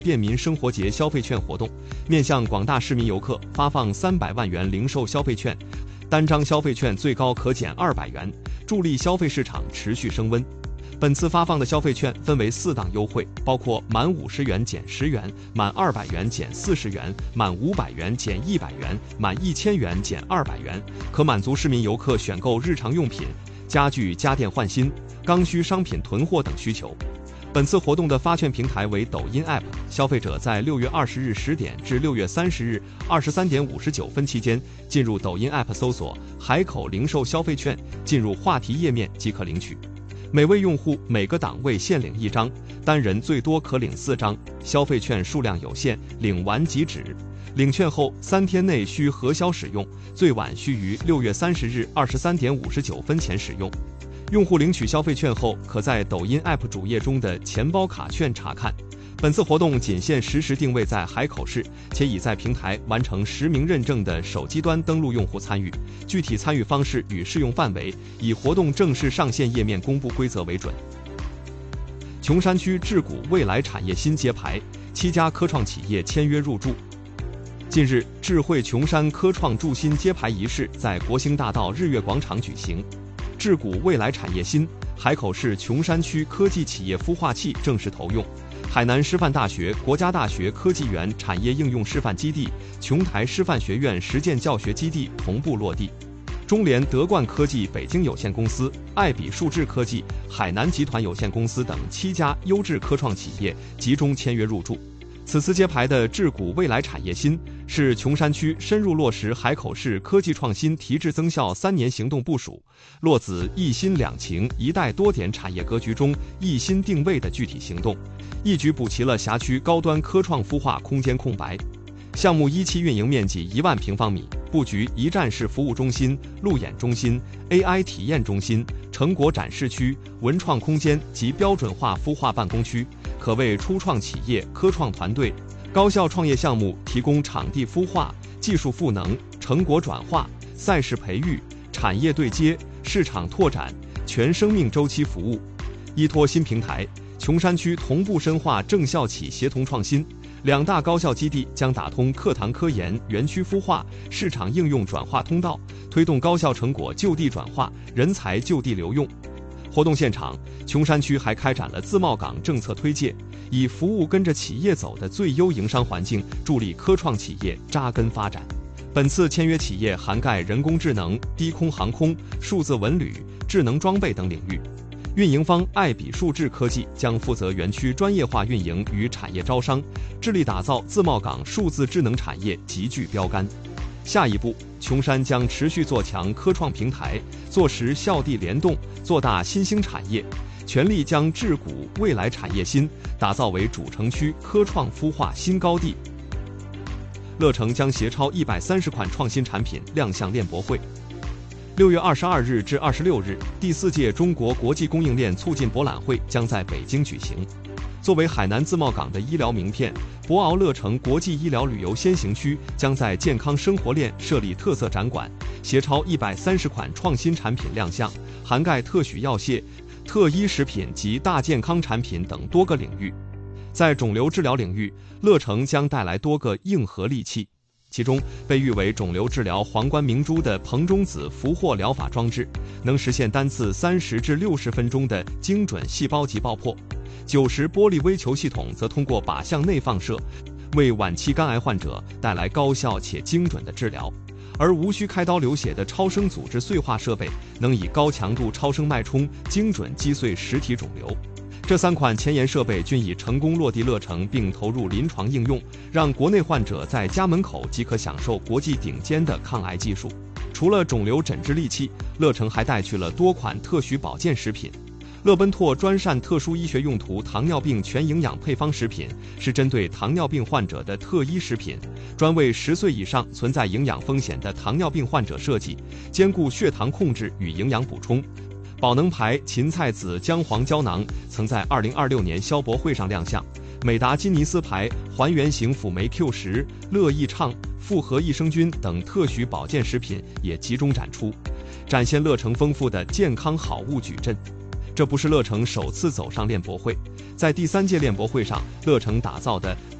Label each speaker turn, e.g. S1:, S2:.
S1: 便民生活节消费券活动，面向广大市民游客发放300万元零售消费券，单张消费券最高可减200元，助力消费市场持续升温。本次发放的消费券分为4档优惠，包括满50元减10元，满200元减40元，满500元减100元，满1000元减200元，可满足市民游客选购日常用品、家具、家电换新、刚需商品囤货等需求。本次活动的发券平台为抖音 App， 消费者在6月20日10点至6月30日23点59分期间进入抖音 App 搜索海口零售消费券，进入话题页面即可领取。每位用户每个档位限领1张，单人最多可领4张，消费券数量有限，领完即止。领券后3天内需核销使用，最晚需于6月30日23点59分前使用。用户领取消费券后，可在抖音 App 主页中的钱包卡券查看。本次活动仅限实时定位在海口市，且已在平台完成实名认证的手机端登录用户参与。具体参与方式与适用范围以活动正式上线页面公布规则为准。琼山区智谷未来产业新揭牌，7家科创企业签约入驻。近日，智慧琼山科创筑新揭牌仪式在国兴大道日月广场举行。智谷未来产业新海口市琼山区科技企业孵化器正式投用，海南师范大学、国家大学科技园产业应用示范基地、琼台师范学院实践教学基地同步落地。中联德冠科技北京有限公司、爱比数智科技、海南集团有限公司等7家优质科创企业集中签约入驻。此次揭牌的智谷未来产业新是琼山区深入落实海口市科技创新提质增效3年行动部署，落子一新两情一带多点产业格局中一新定位的具体行动，一举补齐了辖区高端科创孵化空间空白。项目一期运营面积1万平方米，布局一站式服务中心、路演中心、AI 体验中心、成果展示区、文创空间及标准化孵化办公区，可为初创企业、科创团队、高校创业项目提供场地孵化、技术赋能、成果转化、赛事培育、产业对接、市场拓展、全生命周期服务。依托新平台，琼山区同步深化政校企协同创新，2大高校基地将打通课堂科研、园区孵化、市场应用转化通道，推动高校成果就地转化、人才就地留用。活动现场，琼山区还开展了自贸港政策推介，以服务跟着企业走的最优营商环境，助力科创企业扎根发展。本次签约企业涵盖人工智能、低空航空、数字文旅、智能装备等领域。运营方爱比数智科技将负责园区专业化运营与产业招商，致力打造自贸港数字智能产业极具标杆。下一步，琼山将持续做强科创平台，做实校地联动，做大新兴产业，全力将智谷未来产业新打造为主城区科创孵化新高地。乐城将携超130款创新产品亮相链博会。6月22日至26日，第4届中国国际供应链促进博览会将在北京举行。作为海南自贸港的医疗名片，博鳌乐城国际医疗旅游先行区将在健康生活链设立特色展馆，携超130款创新产品亮相，涵盖特许药械、特医食品及大健康产品等多个领域。在肿瘤治疗领域，乐城将带来多个硬核利器。其中，被誉为肿瘤治疗皇冠明珠的硼中子俘获疗法装置，能实现单次30至60分钟的精准细胞级爆破；90玻璃微球系统则通过靶向内放射，为晚期肝癌患者带来高效且精准的治疗。而无需开刀流血的超声组织碎化设备，能以高强度超声脉冲精准击碎实体肿瘤。这3款前沿设备均已成功落地乐城，并投入临床应用，让国内患者在家门口即可享受国际顶尖的抗癌技术。除了肿瘤诊治利器，乐城还带去了多款特许保健食品。乐奔拓专膳特殊医学用途糖尿病全营养配方食品是针对糖尿病患者的特医食品，专为10岁以上存在营养风险的糖尿病患者设计，兼顾血糖控制与营养补充。宝能牌芹菜籽姜黄胶囊曾在2026年消博会上亮相，美达金尼斯牌还原型辅酶 Q10、乐益畅、复合益生菌等特许保健食品也集中展出，展现乐城丰富的健康好物矩阵。 这不是乐城首次走上链博会，在第3届链博会上，乐城打造的